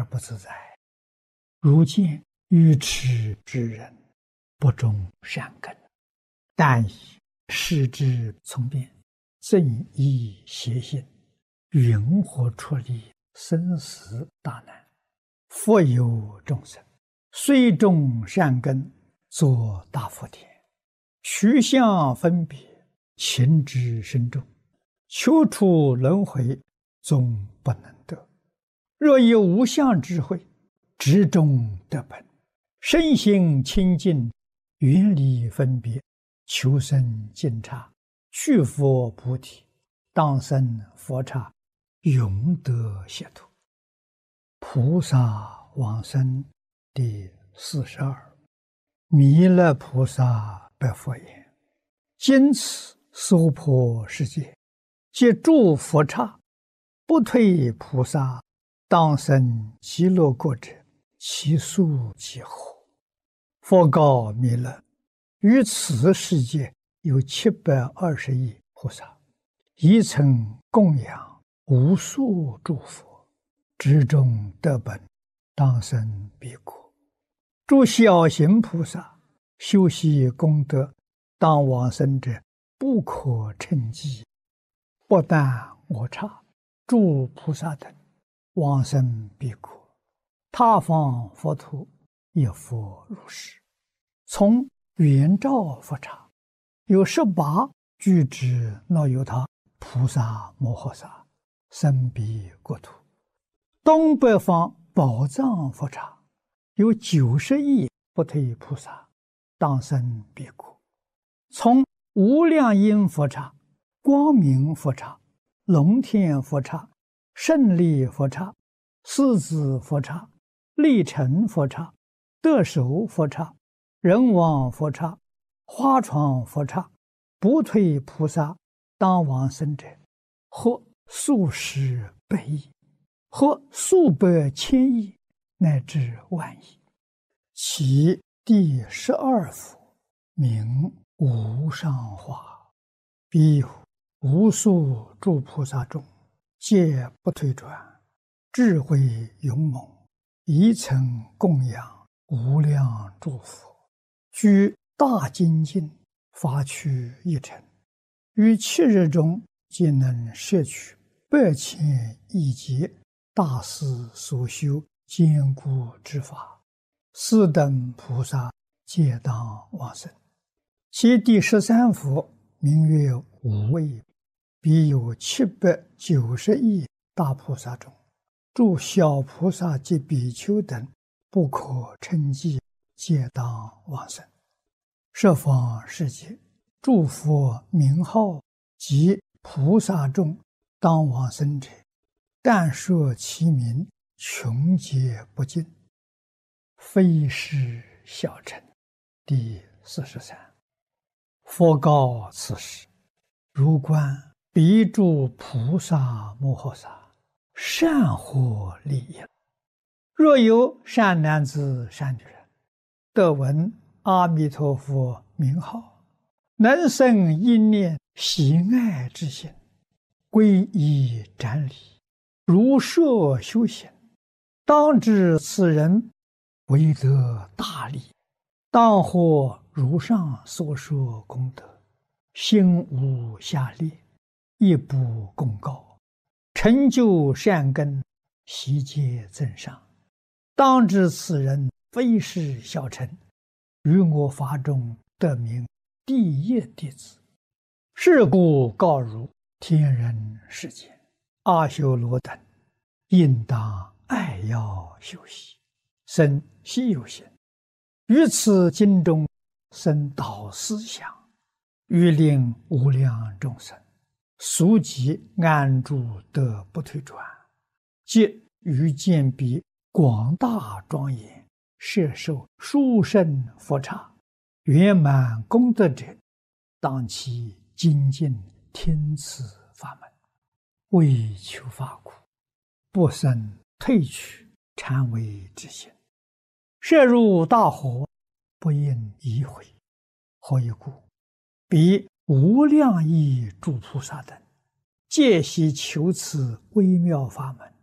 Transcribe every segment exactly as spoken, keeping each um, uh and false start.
而不自在。如见愚痴之人，不种善根，但以视之从变，正义邪性，云何出离生死大难？复有众生，虽种善根，作大福田，取相分别，情之深重，求出轮回，终不能得。若有无相智慧，执中得本，身心清净，远离分别，求生净刹，去佛菩提，当生佛刹，永得解脱。菩萨往生第四十二。弥勒菩萨白佛言：今此娑婆世界，皆诸佛刹，不退菩萨，当生极乐国者，其数几何？佛告弥勒：于此世界有七百二十亿菩萨，一曾供养无数诸佛，执中得本，当生彼国。诸小行菩萨修习功德，当往生者不可称计。不但我刹，诸菩萨等往生彼国，他方佛土亦复如是。从圆照佛刹有十八具之那由他菩萨摩诃萨生彼国土。东北方宝藏佛刹有九十亿不退菩萨，当生彼国。从无量音佛刹、光明佛刹、龙天佛刹、胜利佛刹、狮子佛刹、力成佛刹、得手佛刹、人王佛刹、花床佛刹，不退菩萨当往生者，或数十百亿，或数百千亿，乃至万亿。其第十二佛名无上化，彼有无数诸菩萨中，皆不退转，智慧勇猛，一曾供养无量诸佛，居大精进，发趣一尘，于七日中皆能摄取百千亿劫大师所修坚固之法，四等菩萨皆当往生。其第十三佛名曰无畏，彼有七百九十亿大菩萨中，诸小菩萨及比丘等不可称计，皆当往生。十方世界诸佛名号及菩萨众当往生者，但说其名，穷劫不尽，非是小乘。第四十三。佛告此时：如观彼诸菩萨摩诃萨，善获利益。若有善男子善女人，得闻阿弥陀佛名号，能生一念喜爱之心，皈依瞻礼，如设修行，当知此人为得大利，当获如上所说功德，心无下劣，亦不共高，成就善根，悉皆增上。当知此人非是小乘，于我法中得名第一弟子。是故告汝天人世间阿修罗等，应当爱要修习，生希有心，于此经中生导思想，欲令无量众生速即安住得不退转，即于见彼广大庄严，摄受殊胜佛刹，圆满功德者，当其精进听此法门，为求法苦，不生退去禅为之心，摄入大火，不应移回。何以故？彼无量亿诸菩萨等，皆悉求此微妙法门，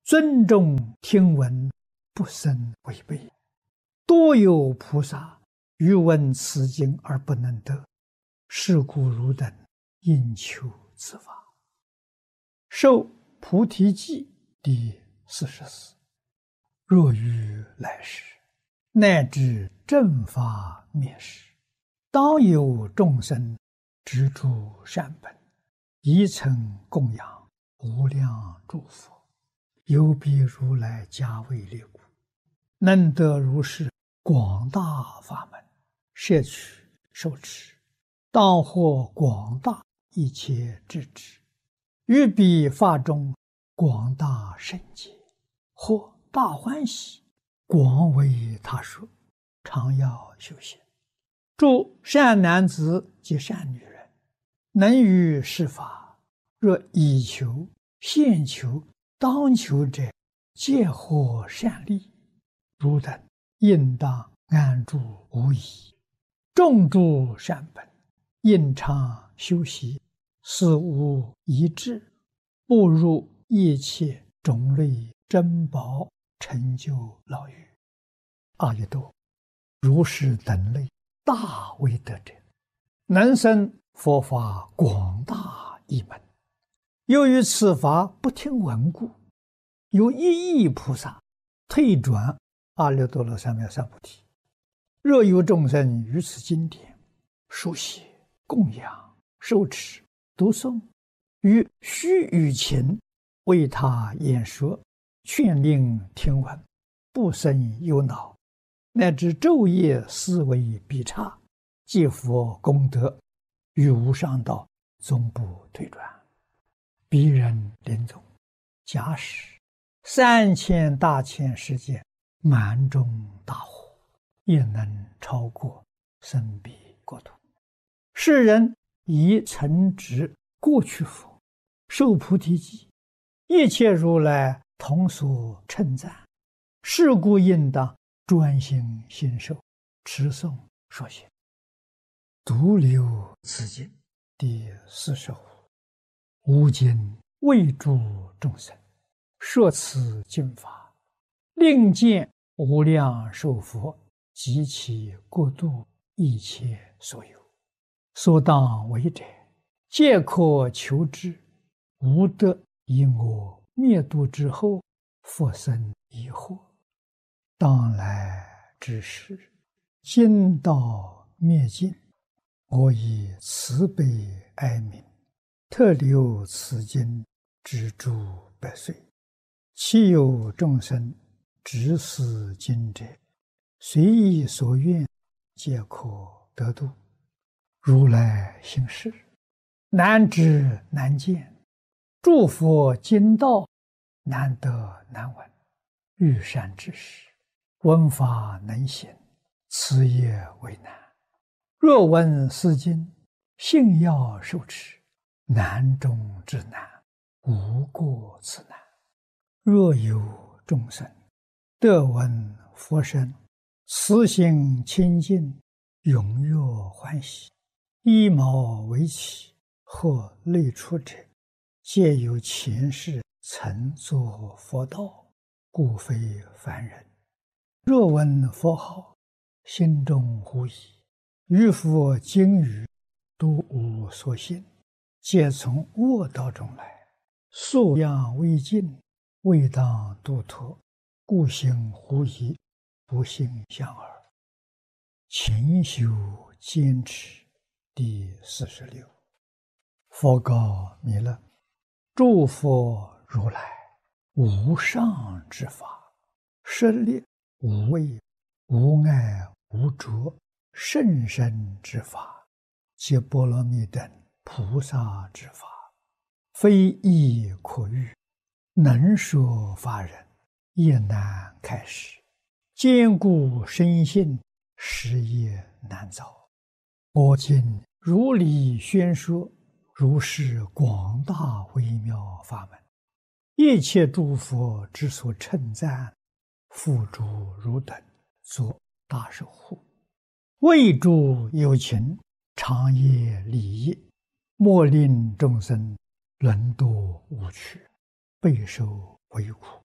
尊重听闻，不生违背。多有菩萨欲闻此经而不能得，是故汝等应求此法。受菩提记第四十四。若于来世，乃至正法灭世，当有众生执诸善本，以曾供养无量诸佛，有彼如来加为列故，能得如是广大法门，摄取受持，当获广大一切智智，于彼法中广大圣解，或大欢喜，广为他说，常要修行。诸善男子及善女人，能于是法，若以求、现求、当求者，皆获善利。汝等应当安住无疑，种诸善本，应常修习，死无一致，步入一切种类珍宝成就牢狱。阿逸多，如是等类大威德者，能生佛法广大一门。由于此法不听闻故，有一亿菩萨退转阿耨多罗三藐三菩提。若有众生于此经典书写、供养、受持、读诵，于须臾前为他演说，劝令听闻，不生忧恼，乃至昼夜思维必差，积福功德，于无上道终不退转。彼人临终，假使三千大千世界满中大火，也能超过生彼国土。世人以曾执过去佛，受菩提记，一切如来同所称赞，是故应当专心信受，持诵说行。独留此经第四十五。吾今为诸众生说此经法，令见无量寿佛及其国度一切所有，所当为者，皆可求之，无得以我灭度之后复生疑惑。当来之时，经道灭尽，我以慈悲哀悯，特留此经之诸百岁。其有众生执此经者，随意所愿，皆可得度。如来行事，难知难见，诸佛经道难得难闻。欲善知识，闻法能行，此也为难。若闻是经，信要受持，难中之难，无过此难。若有众生得闻佛声，慈心清净，踊跃欢喜，依毛为起，或类出者，皆有前世曾作佛道，故非凡人。若闻佛号，心中狐疑，于佛经语都无所信，皆从恶道中来，素养未尽，未当度脱，故行狐疑，不信相耳。勤修坚持第四十六。佛告弥勒：诸佛如来无上之法，舍利无畏、无碍、无着、甚深之法，皆波罗蜜等菩萨之法，非易可喻，能说法人也难开示，坚固深信，实也难造。我今如理宣说，如是广大微妙法门，一切诸佛之所称赞，付诸汝等作大守护，为诸有情长夜利益，莫令众生沦堕无趣，备受为苦。